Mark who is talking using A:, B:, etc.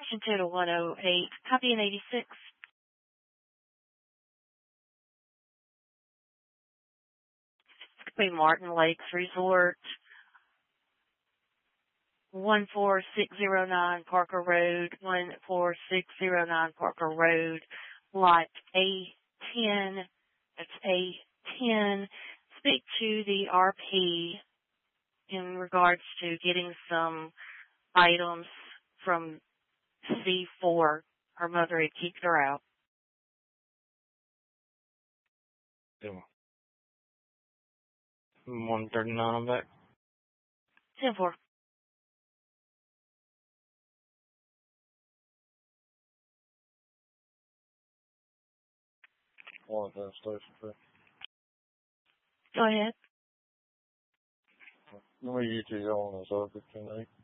A: Station total 108. Copy in 86. Martin Lakes Resort, 14609 Parker Road, 14609 Parker Road, lot A10. That's A10. Speak to the RP in regards to getting some items from C4. Her mother had kicked her out.
B: Yeah. 139 on back.
A: 10-4.
B: One of station.
A: Go ahead.
B: Let me UT on this over 10-8.